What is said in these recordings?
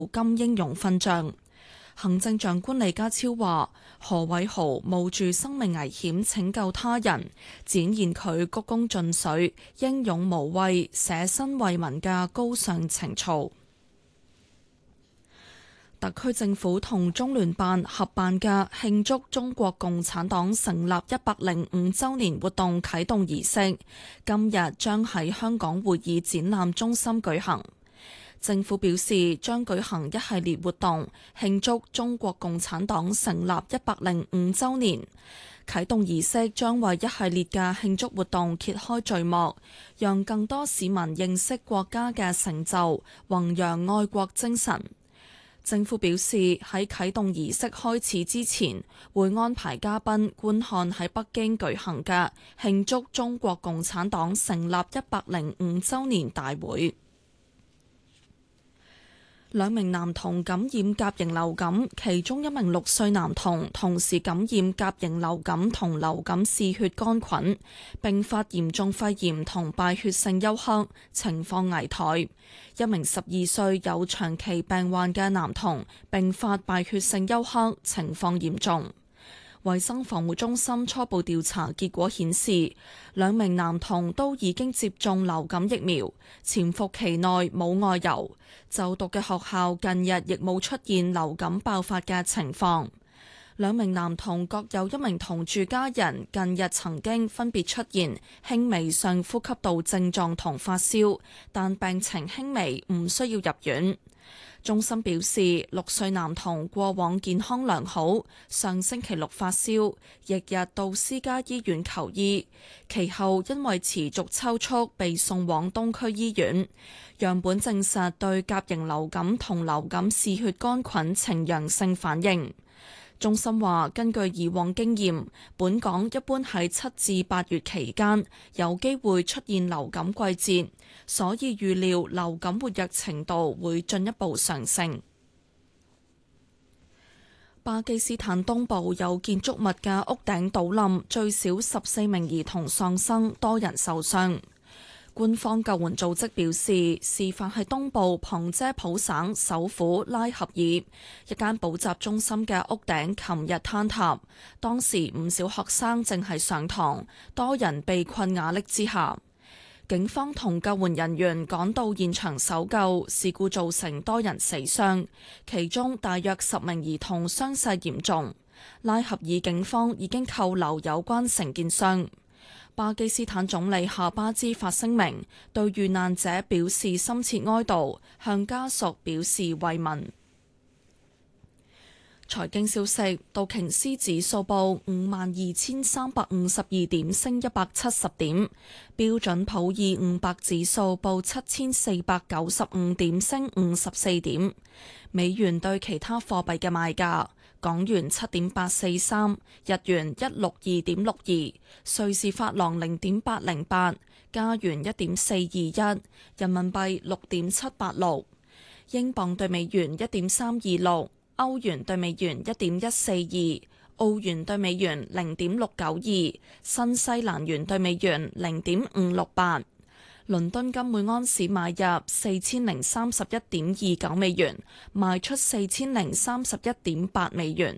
金英勇勳章。行政長官李家超話：何偉豪冒住生命危險拯救他人，展現佢鞠躬盡瘁、英勇無畏、捨身為民嘅高尚情操。特區政府同中聯辦合辦嘅慶祝中國共產黨成立105週年活動啟動儀式，今日將喺香港會議展覽中心舉行。政府表示將舉行一系列活動，慶祝中國共產黨成立105週年。啟動儀式將為一系列嘅慶祝活動揭開序幕，讓更多市民認識國家嘅成就，弘揚愛國精神。政府表示喺啟動儀式開始之前，會安排嘉賓觀看喺北京舉行嘅慶祝中國共產黨成立105週年大會。兩名男童感染甲型流感，其中一名6歲男童同時感染甲型流感同流感嗜血桿菌，並發嚴重肺炎同敗血性休克，情況危殆。一名12歲有長期病患嘅男童並發敗血性休克，情況嚴重。衛生防護中心初步調查結果顯示，兩名男童都已經接種流感疫苗，潛伏期內冇外遊，就讀嘅學校近日亦冇出現流感爆發嘅情況。兩名男童各有一名同住家人近日曾經分別出現輕微上呼吸道症狀同發燒，但病情輕微，唔需要入院。中心表示，6歲男童過往健康良好，上星期6發燒，翌日到私家醫院求醫，其後因為持續抽搐被送往東區醫院，樣本證實對甲型流感同流感嗜血桿菌呈陽性反應。中心話，根據以往經驗，本港一般喺7至8月期間有機會出現流感季節，所以預料流感活躍程度會進一步上升。巴基斯坦東部有建築物嘅屋頂倒冧，最少14名兒童喪生，多人受傷。官方救援組織表示，事發喺東部旁遮普省首府拉合爾，一間補習中心嘅屋頂琴日坍塌，當時唔少學生正係上堂，多人被困瓦礫之下。警方同救援人員趕到現場搜救，事故造成多人死傷，其中大約10名兒童傷勢嚴重。拉合爾警方已經扣留有關承建商。巴基斯坦總理夏巴茲發聲明，對遇難者表示深切哀悼，向家屬表示慰問。財經消息，道瓊斯指數報52,352點，升170點；標準普爾500指數報7,495點，升54點。美元對其他貨幣嘅賣價：港元7.843，日元162.62，瑞士法郎0.808，加元1.421，人民幣6.786，英鎊對美元1.326，歐元對美元1.142，澳元對美元0.692，新西蘭元對美元0.568。倫敦金每安士買入4031.29美元，賣出4031.8美元。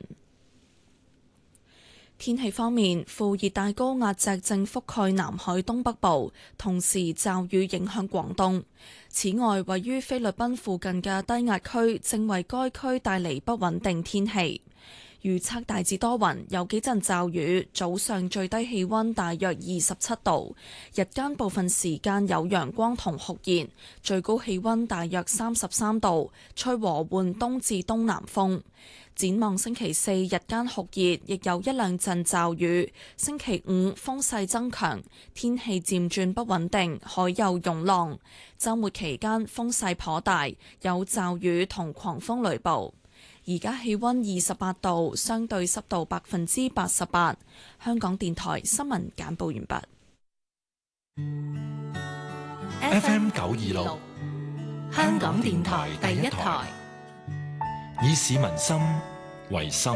天氣方面，副熱帶高壓脊正覆蓋南海東北部，同時驟雨影響廣東。此外，位於菲律賓附近嘅低壓區正為該區帶嚟不穩定天氣。預測大致多雲，有幾陣驟雨，早上最低氣溫大約27度，日間部分時間有陽光同酷熱，最高氣溫大約33度，吹和緩東至東南風。展望星期四日間酷熱，亦有一兩陣驟雨。星期五風勢增強，天氣漸轉不穩定，海有湧浪。週末期間風勢頗大，有驟雨同狂風雷暴。而家氣溫28度，相對濕度88%。香港電台新聞簡報完畢。 FM 926，香港電台第一台，以市民心為心，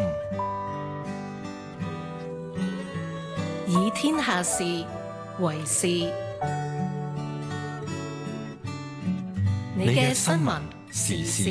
以天下事為事。你嘅新聞時事